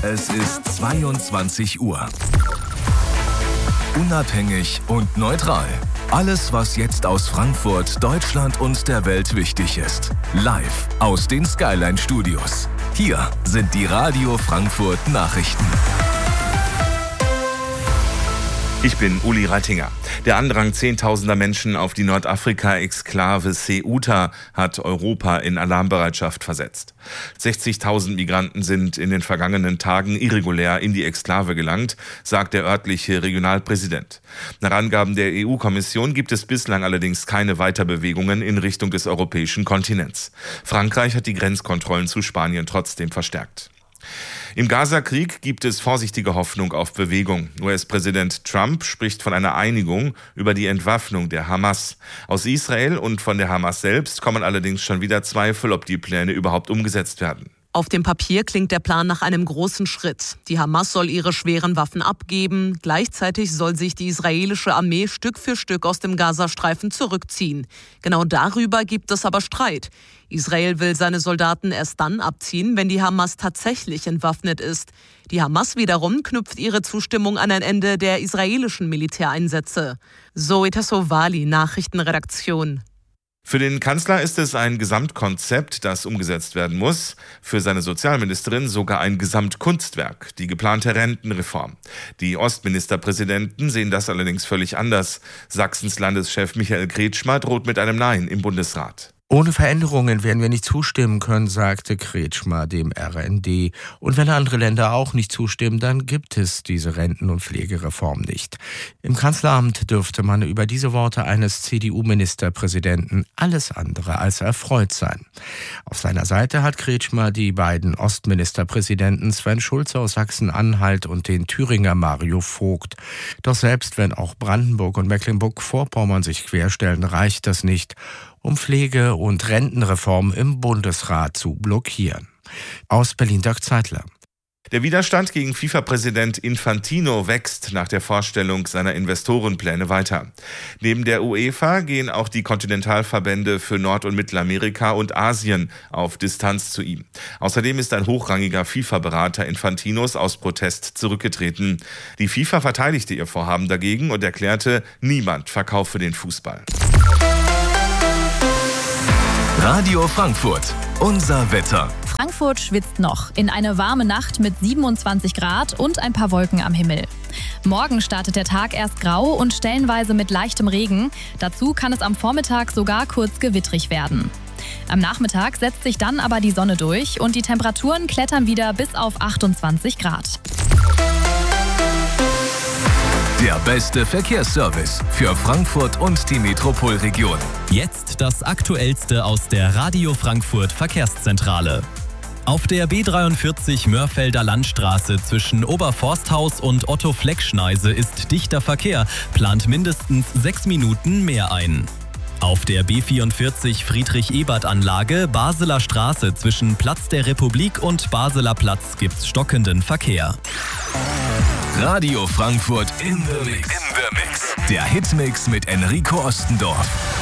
Es ist 22 Uhr. Unabhängig und neutral. Alles, was jetzt aus Frankfurt, Deutschland und der Welt wichtig ist. Live aus den Skyline Studios. Hier sind die Radio Frankfurt Nachrichten. Ich bin Uli Reitinger. Der Andrang zehntausender Menschen auf die Nordafrika-Exklave Ceuta hat Europa in Alarmbereitschaft versetzt. 60.000 Migranten sind in den vergangenen Tagen irregulär in die Exklave gelangt, sagt der örtliche Regionalpräsident. Nach Angaben der EU-Kommission gibt es bislang allerdings keine Weiterbewegungen in Richtung des europäischen Kontinents. Frankreich hat die Grenzkontrollen zu Spanien trotzdem verstärkt. Im Gaza-Krieg gibt es vorsichtige Hoffnung auf Bewegung. US-Präsident Trump spricht von einer Einigung über die Entwaffnung der Hamas. Aus Israel und von der Hamas selbst kommen allerdings schon wieder Zweifel, ob die Pläne überhaupt umgesetzt werden. Auf dem Papier klingt der Plan nach einem großen Schritt. Die Hamas soll ihre schweren Waffen abgeben. Gleichzeitig soll sich die israelische Armee Stück für Stück aus dem Gazastreifen zurückziehen. Genau darüber gibt es aber Streit. Israel will seine Soldaten erst dann abziehen, wenn die Hamas tatsächlich entwaffnet ist. Die Hamas wiederum knüpft ihre Zustimmung an ein Ende der israelischen Militäreinsätze. Zoe Tassovali, Nachrichtenredaktion. Für den Kanzler ist es ein Gesamtkonzept, das umgesetzt werden muss. Für seine Sozialministerin sogar ein Gesamtkunstwerk, die geplante Rentenreform. Die Ostministerpräsidenten sehen das allerdings völlig anders. Sachsens Landeschef Michael Kretschmer droht mit einem Nein im Bundesrat. Ohne Veränderungen werden wir nicht zustimmen können, sagte Kretschmer dem RND. Und wenn andere Länder auch nicht zustimmen, dann gibt es diese Renten- und Pflegereform nicht. Im Kanzleramt dürfte man über diese Worte eines CDU-Ministerpräsidenten alles andere als erfreut sein. Auf seiner Seite hat Kretschmer die beiden Ostministerpräsidenten Sven Schulze aus Sachsen-Anhalt und den Thüringer Mario Vogt. Doch selbst wenn auch Brandenburg und Mecklenburg-Vorpommern sich querstellen, reicht das nicht, um Pflege- und Rentenreform im Bundesrat zu blockieren. Aus Berlin Dirk Zeitler. Der Widerstand gegen FIFA-Präsident Infantino wächst nach der Vorstellung seiner Investorenpläne weiter. Neben der UEFA gehen auch die Kontinentalverbände für Nord- und Mittelamerika und Asien auf Distanz zu ihm. Außerdem ist ein hochrangiger FIFA-Berater Infantinos aus Protest zurückgetreten. Die FIFA verteidigte ihr Vorhaben dagegen und erklärte, niemand verkaufe den Fußball. Radio Frankfurt, unser Wetter. Frankfurt schwitzt noch in eine warme Nacht mit 27 Grad und ein paar Wolken am Himmel. Morgen startet der Tag erst grau und stellenweise mit leichtem Regen. Dazu kann es am Vormittag sogar kurz gewittrig werden. Am Nachmittag setzt sich dann aber die Sonne durch und die Temperaturen klettern wieder bis auf 28 Grad. Der beste Verkehrsservice für Frankfurt und die Metropolregion. Jetzt das Aktuellste aus der Radio Frankfurt Verkehrszentrale. Auf der B43 Mörfelder Landstraße zwischen Oberforsthaus und Otto-Fleck-Schneise ist dichter Verkehr, plant mindestens 6 Minuten mehr ein. Auf der B44 Friedrich-Ebert-Anlage Basler Straße zwischen Platz der Republik und Basler Platz gibt's stockenden Verkehr. Radio Frankfurt in the Mix. Der Hitmix mit Enrico Ostendorf.